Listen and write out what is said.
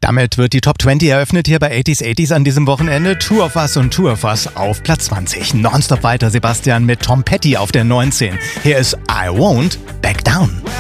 Damit wird die Top 20 eröffnet hier bei 80s an diesem Wochenende. Two of Us und Two of Us auf Platz 20. Nonstop weiter Sebastian mit Tom Petty auf der 19. Hier ist I Won't Back Down.